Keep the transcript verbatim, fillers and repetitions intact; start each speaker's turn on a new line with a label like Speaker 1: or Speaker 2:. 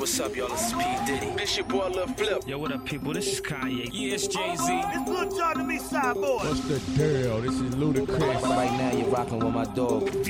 Speaker 1: what's up, y'all? This is P. Diddy. This your boy, Lil Flip.
Speaker 2: Yo, what up, people? This is Kanye.
Speaker 3: Yeah, it's Jay-Z.
Speaker 4: It's Lil Jon to me, side boy.
Speaker 5: What's the deal? This is Ludacris.
Speaker 1: Right now, you're rocking with my dog.